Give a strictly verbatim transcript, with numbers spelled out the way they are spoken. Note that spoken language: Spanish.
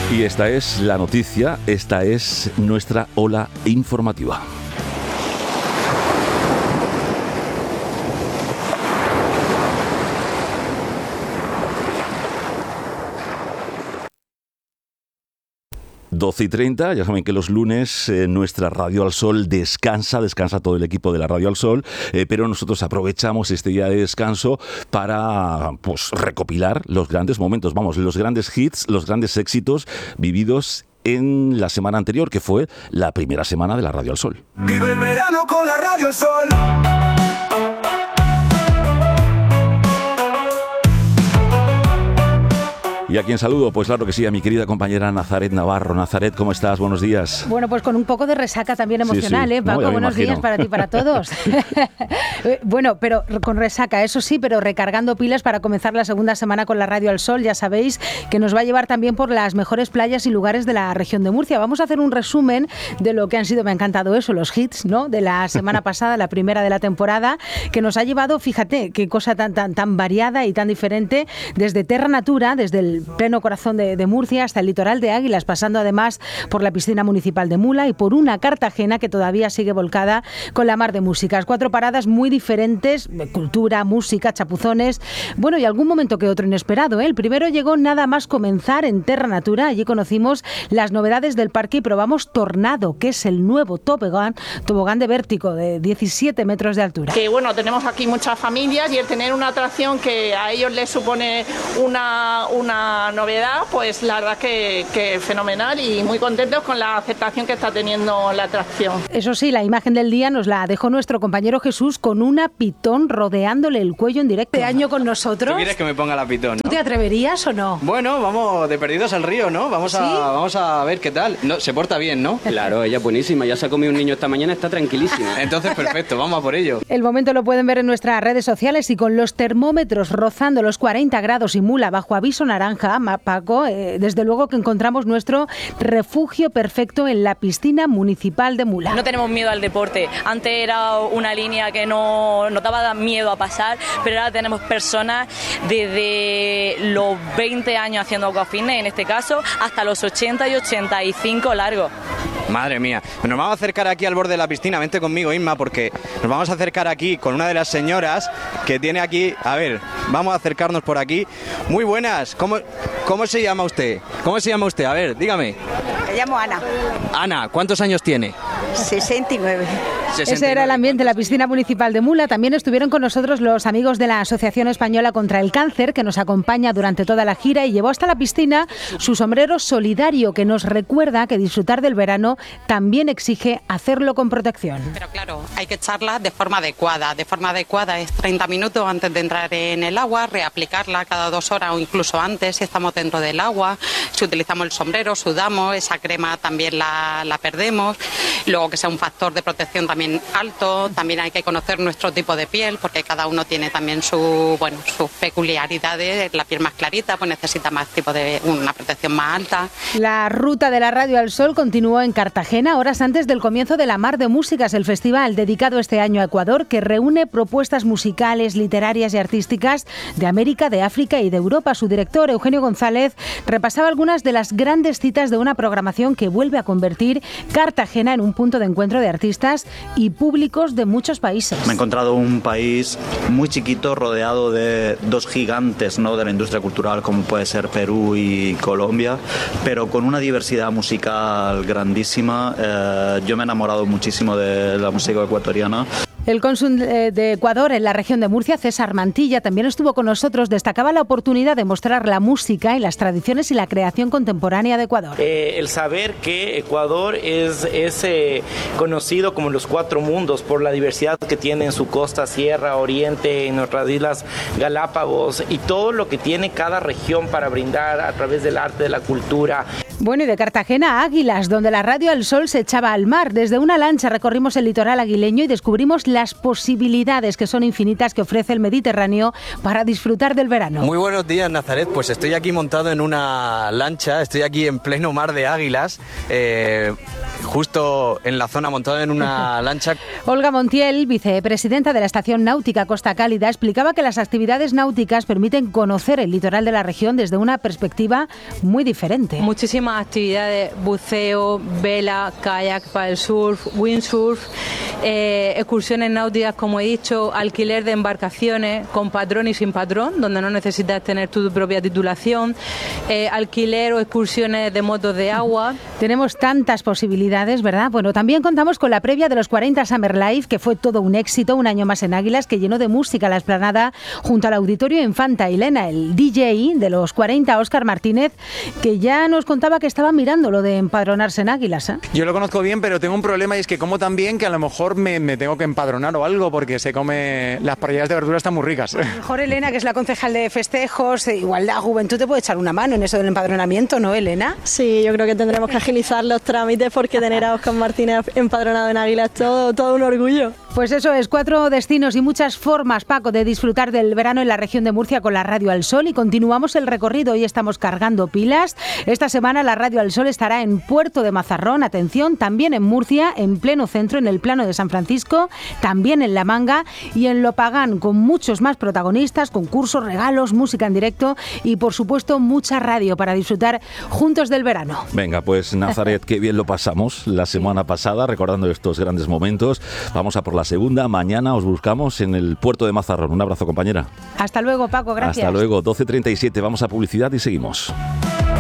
Y esta es la noticia, esta es nuestra ola informativa. doce y treinta, ya saben que los lunes eh, nuestra Radio al Sol descansa, descansa todo el equipo de la Radio al Sol, eh, pero nosotros aprovechamos este día de descanso para pues recopilar los grandes momentos, vamos, los grandes hits, los grandes éxitos vividos en la semana anterior, que fue la primera semana de la Radio al Sol. Vive el verano con la Radio al Sol. ¿Y a quién saludo? Pues claro que sí, a mi querida compañera Nazaret Navarro. Nazaret, ¿cómo estás? Buenos días. Bueno, pues con un poco de resaca también emocional, sí, sí. ¿eh, Paco? No, buenos días para ti y para todos. Bueno, pero con resaca, eso sí, pero recargando pilas para comenzar la segunda semana con la Radio al Sol. Ya sabéis que nos va a llevar también por las mejores playas y lugares de la región de Murcia. Vamos a hacer un resumen de lo que han sido, me ha encantado eso, los hits, ¿no? De la semana pasada, la primera de la temporada, que nos ha llevado, fíjate, qué cosa tan, tan, tan variada y tan diferente, desde Terra Natura, desde el pleno corazón de, de Murcia hasta el litoral de Águilas, pasando además por la piscina municipal de Mula y por una Cartagena que todavía sigue volcada con la mar de músicas. Cuatro paradas muy diferentes, cultura, música, chapuzones, bueno, y algún momento que otro inesperado, ¿eh? El primero llegó nada más comenzar en Terra Natura. Allí conocimos las novedades del parque y probamos Tornado, que es el nuevo tobogán, tobogán de vértigo de diecisiete metros de altura. Que bueno, tenemos aquí muchas familias y el tener una atracción que a ellos les supone una, una novedad, pues la verdad que, que fenomenal y muy contentos con la aceptación que está teniendo la atracción. Eso sí, la imagen del día nos la dejó nuestro compañero Jesús con una pitón rodeándole el cuello en directo. ¿Este año con nosotros? ¿Tú quieres que me ponga la pitón, no? ¿Tú te atreverías o no? Bueno, vamos de perdidos al río, ¿no? Vamos, ¿sí? a, vamos a ver qué tal. No, se porta bien, ¿no? Claro, ella es buenísima. Ya se ha comido un niño esta mañana, está tranquilísima. Entonces, perfecto, vamos a por ello. El momento lo pueden ver en nuestras redes sociales y con los termómetros rozando los cuarenta grados y Mula bajo aviso naranja, Paco, eh, desde luego que encontramos nuestro refugio perfecto en la piscina municipal de Mula. No tenemos miedo al deporte. Antes era una línea que no nos daba miedo a pasar, pero ahora tenemos personas desde los veinte años haciendo aquafitness, en este caso, hasta los ochenta y ochenta y cinco largos. Madre mía, nos vamos a acercar aquí al borde de la piscina, vente conmigo, Inma, porque nos vamos a acercar aquí con una de las señoras que tiene aquí, a ver, vamos a acercarnos por aquí. Muy buenas, ¿cómo, cómo se llama usted? ¿Cómo se llama usted? A ver, dígame. Me llamo Ana. Ana, ¿cuántos años tiene? sesenta y nueve. Ese era el ambiente de la piscina municipal de Mula. También estuvieron con nosotros los amigos de la Asociación Española contra el Cáncer, que nos acompaña durante toda la gira y llevó hasta la piscina su sombrero solidario, que nos recuerda que disfrutar del verano también exige hacerlo con protección. Pero claro, hay que echarla de forma adecuada. De forma adecuada es treinta minutos antes de entrar en el agua, reaplicarla cada dos horas o incluso antes si estamos dentro del agua. Si utilizamos el sombrero, sudamos, esa crema también la, la perdemos. Luego que sea un factor de protección también alto. También hay que conocer nuestro tipo de piel, porque cada uno tiene también su, bueno, sus peculiaridades. La piel más clarita pues necesita más tipo de una protección más alta. La ruta de la Radio al Sol continuó en Cartagena horas antes del comienzo de la Mar de Músicas, el festival dedicado este año a Ecuador, que reúne propuestas musicales, literarias y artísticas de América, de África y de Europa. Su director, Eugenio González, repasaba algunas de las grandes citas de una programación que vuelve a convertir Cartagena en un punto de encuentro de artistas y públicos de muchos países. Me he encontrado un país muy chiquito rodeado de dos gigantes, ¿no?, de la industria cultural como puede ser Perú y Colombia, pero con una diversidad musical grandísima. Eh, yo me he enamorado muchísimo de la música ecuatoriana. El cónsul de Ecuador en la región de Murcia, César Mantilla, también estuvo con nosotros. Destacaba la oportunidad de mostrar la música y las tradiciones y la creación contemporánea de Ecuador. Eh, el saber que Ecuador es, es eh, conocido como los cuatro mundos por la diversidad que tiene en su costa, sierra, oriente, en nuestras islas Galápagos y todo lo que tiene cada región para brindar a través del arte, de la cultura. Bueno, y de Cartagena a Águilas, donde la Radio al Sol se echaba al mar. Desde una lancha recorrimos el litoral aguileño y descubrimos las posibilidades, que son infinitas, que ofrece el Mediterráneo para disfrutar del verano. Muy buenos días, Nazaret. Pues estoy aquí montado en una lancha, estoy aquí en pleno mar de Águilas, eh, justo en la zona, montado en una lancha. Olga Montiel, vicepresidenta de la Estación Náutica Costa Cálida, explicaba que las actividades náuticas permiten conocer el litoral de la región desde una perspectiva muy diferente. Muchísimo muchísimas actividades, buceo, vela, kayak, paddle surf, windsurf, eh, excursiones náuticas, como he dicho, alquiler de embarcaciones con patrón y sin patrón, donde no necesitas tener tu propia titulación, eh, alquiler o excursiones de motos de agua. Tenemos tantas posibilidades, ¿verdad? Bueno, también contamos con la previa de los cuarenta Summer Life, que fue todo un éxito, un año más en Águilas, que llenó de música la explanada junto al Auditorio Infanta Elena, el D J de los cuarenta, Óscar Martínez, que ya nos contaba que estaba mirando lo de empadronarse en Águilas, ¿eh? Yo lo conozco bien, pero tengo un problema y es que como tan bien que a lo mejor me, me tengo que empadronar o algo, porque se come, las parrilladas de verdura están muy ricas. Mejor Elena, que es la concejal de festejos, de igualdad, juventud, te puede echar una mano en eso del empadronamiento, ¿no, Elena? Sí, yo creo que tendremos que agilizar los trámites porque tener a Óscar Martínez empadronado en Águilas es todo, todo un orgullo. Pues eso es, cuatro destinos y muchas formas, Paco, de disfrutar del verano en la región de Murcia con la Radio al Sol, y continuamos el recorrido. Hoy estamos cargando pilas. Esta semana la Radio al Sol estará en Puerto de Mazarrón, atención, también en Murcia, en pleno centro, en el Plano de San Francisco, también en La Manga y en Lopagán, con muchos más protagonistas, concursos, regalos, música en directo y, por supuesto, mucha radio para disfrutar juntos del verano. Venga, pues Nazaret, qué bien lo pasamos la semana pasada recordando estos grandes momentos. Vamos a por la segunda. Mañana os buscamos en el Puerto de Mazarrón. Un abrazo, compañera. Hasta luego, Paco, gracias. Hasta luego, doce treinta y siete. Vamos a publicidad y seguimos.